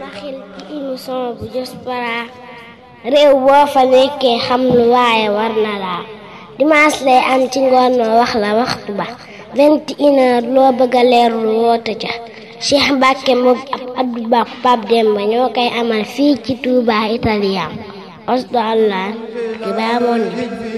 xel ci émission bu Diaspora réew boo fa nekkee xam lu waaye war na laa dimanche lay am ci ngoon ma wax la waxtu ba 21h loo bëgg a leerlu woote ca Cheikh Mbacke moom ab Abdou Ba Pape Demba ñoo koy amal fii ci Touba Italien osdo allah ki baa moon